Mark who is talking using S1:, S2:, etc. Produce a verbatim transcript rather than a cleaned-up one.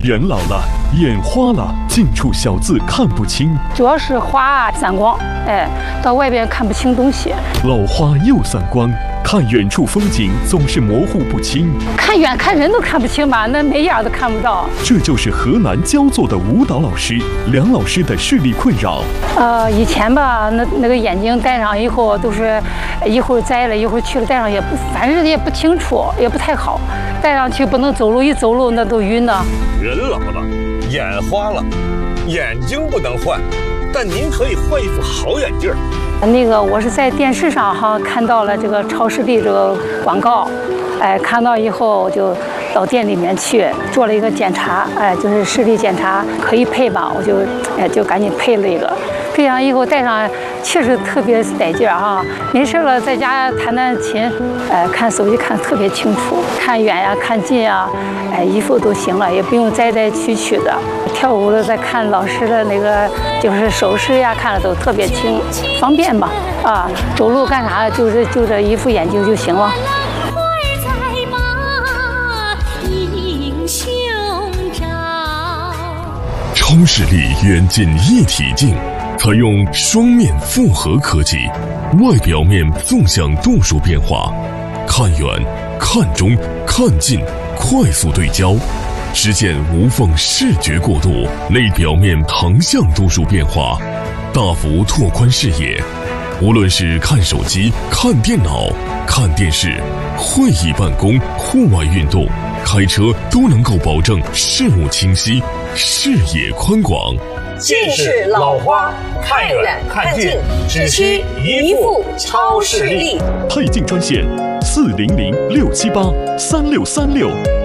S1: 人老了，眼花了，近处小字看不清，
S2: 主要是花散光，哎，到外边看不清东西。
S1: 老花又散光，看远处风景总是模糊不清，
S2: 看远看人都看不清吧，那眉眼都看不到。
S1: 这就是河南焦作的舞蹈老师梁老师的视力困扰。
S2: 呃，以前吧，那那个眼镜戴上以后都是一会儿摘了，一会儿去了，戴上也不，反正也不清楚，也不太好。戴上去不能走路，一走路那都晕呢。
S3: 人老了，眼花了，眼睛不能换，但您可以换一副好眼镜。
S2: 那个我是在电视上哈看到了这个超视力这个广告，哎，看到以后我就到店里面去做了一个检查，哎，就是视力检查可以配嘛，我就哎就赶紧配了一个。配上以后戴上确实特别带劲儿哈，没事了在家弹弹琴，哎，看手机看特别清楚，看远呀看近呀，哎，衣服都行了，也不用摘摘取取的。跳舞的在看老师的那个就是手势呀，看了都特别清，方便吧？啊，走路干啥就是就这一副眼镜就行了。
S4: 超视力远近一体镜，采用双面复合科技，外表面纵向度数变化，看远、看中、看近，快速对焦，实现无缝视觉过渡；内表面横向度数变化，大幅拓宽视野。无论是看手机、看电脑、看电视、会议办公、户外运动、开车，都能够保证视物清晰、视野宽广。
S5: 近视老花，看远看近，只需一副超视力。
S1: 配镜专线：四零零六七八三六三六。